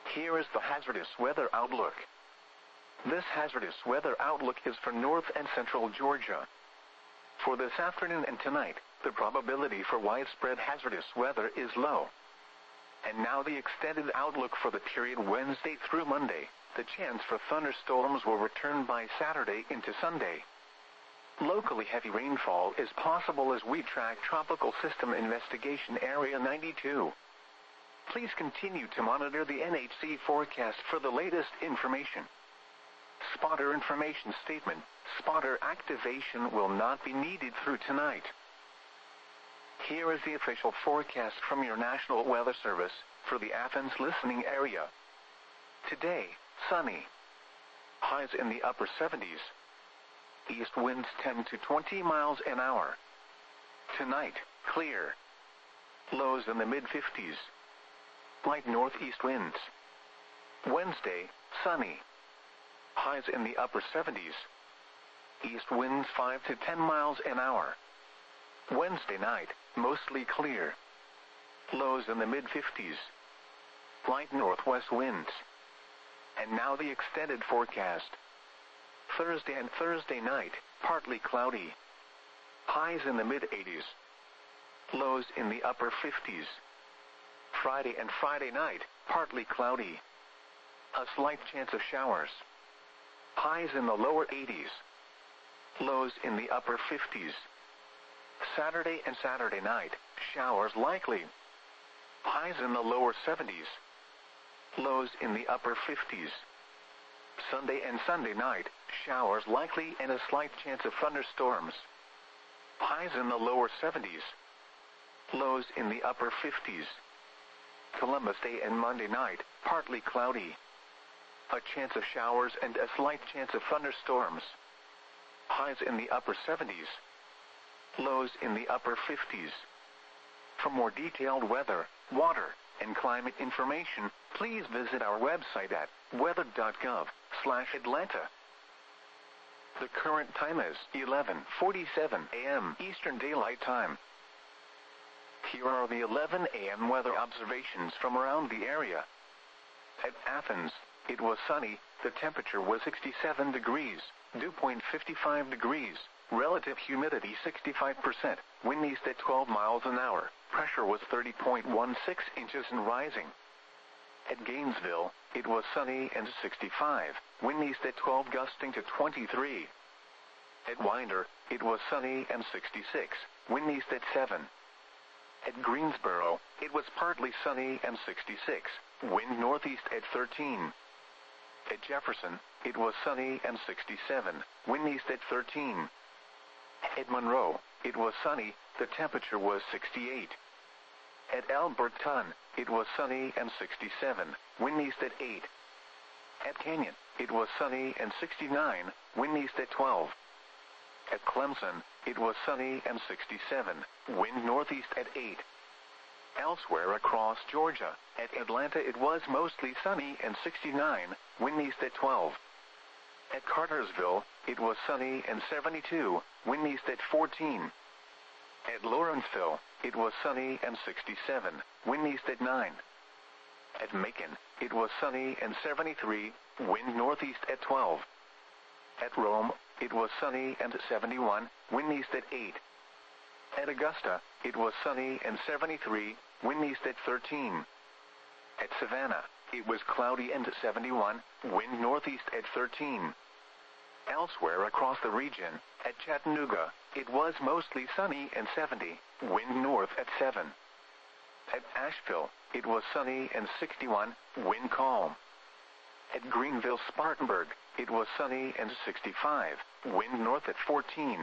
Here is the hazardous weather outlook. This hazardous weather outlook is for north and central Georgia. For this afternoon and tonight, the probability for widespread hazardous weather is low. And now the extended outlook for the period Wednesday through Monday. The chance for thunderstorms will return by Saturday into Sunday. Locally heavy rainfall is possible as we track Tropical System Investigation Area 92. Please continue to monitor the NHC forecast for the latest information. Spotter information statement. Spotter activation will not be needed through tonight. Here is the official forecast from your National Weather Service for the Athens listening area. Today, sunny. Highs in the upper 70s. East winds 10 to 20 miles an hour. Tonight, clear. Lows in the mid-50s. Light northeast winds. Wednesday, sunny. Highs in the upper 70s. East winds 5 to 10 miles an hour. Wednesday night, mostly clear. Lows in the mid-50s. Light northwest winds. And now the extended forecast. Thursday and Thursday night, partly cloudy. Highs in the mid-80s. Lows in the upper 50s. Friday and Friday night, partly cloudy. A slight chance of showers. Highs in the lower 80s. Lows in the upper 50s. Saturday and Saturday night, showers likely. Highs in the lower 70s. Lows in the upper 50s. Sunday and Sunday night, showers likely and a slight chance of thunderstorms. Highs in the lower 70s. Lows in the upper 50s. Columbus Day and Monday night, partly cloudy. A chance of showers and a slight chance of thunderstorms. Highs in the upper 70s. Lows in the upper 50s. For more detailed weather, water, and climate information, please visit our website at weather.gov/Atlanta. The current time is 11:47 a.m. Eastern Daylight Time. Here are the 11 a.m. weather observations from around the area. At Athens, it was sunny, the temperature was 67 degrees, dew point 55 degrees, relative humidity 65%, wind east at 12 miles an hour, pressure was 30.16 inches and rising. At Gainesville, it was sunny and 65, wind east at 12 gusting to 23. At Winder, it was sunny and 66, wind east at 7. At Greensboro, it was partly sunny and 66, wind northeast at 13. At Jefferson, it was sunny and 67, wind east at 13. At Monroe, it was sunny, the temperature was 68. At Alberton, it was sunny and 67, wind east at 8. At Canyon, it was sunny and 69, wind east at 12. At Clemson, it was sunny and 67, wind northeast at 8. Elsewhere across Georgia, at Atlanta it was mostly sunny and 69, wind east at 12. At Cartersville, it was sunny and 72, wind east at 14. At Lawrenceville, it was sunny and 67, wind east at 9. At Macon, it was sunny and 73, wind northeast at 12. At Rome, it was sunny and 71, wind east at 8. At Augusta, it was sunny and 73, wind east at 13. At Savannah, it was cloudy and 71, wind northeast at 13. Elsewhere across the region, at Chattanooga, it was mostly sunny and 70, wind north at 7. At Asheville, it was sunny and 61, wind calm. At Greenville-Spartanburg, it was sunny and 65, wind north at 14.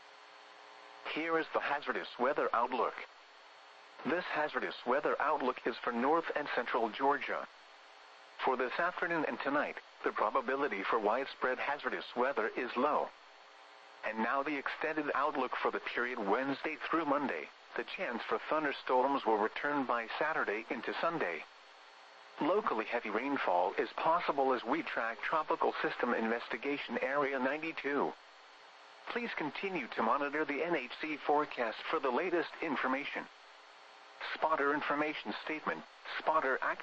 Here is the hazardous weather outlook. This hazardous weather outlook is for north and central Georgia. For this afternoon and tonight, the probability for widespread hazardous weather is low. And now the extended outlook for the period Wednesday through Monday. The chance for thunderstorms will return by Saturday into Sunday. Locally heavy rainfall is possible as we track Tropical System Investigation Area 92. Please continue to monitor the NHC forecast for the latest information. Spotter information statement. Spotter